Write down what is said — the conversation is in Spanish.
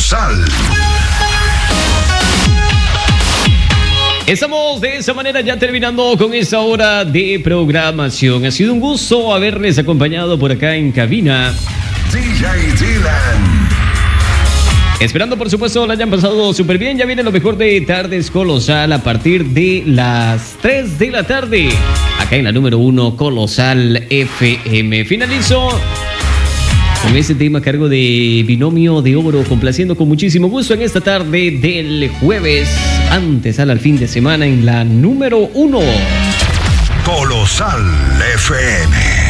Colosal. Estamos de esa manera ya terminando con esta hora de programación. Ha sido un gusto haberles acompañado por acá en cabina. DJ Dylan. Esperando, por supuesto, la hayan pasado súper bien. Ya viene lo mejor de Tardes Colosal a partir de las 3 de la tarde. Acá en la número 1, Colosal FM. Finalizo con este tema a cargo de Binomio de Oro, complaciendo con muchísimo gusto en esta tarde del jueves, antes al fin de semana en la número 1. Colosal FM.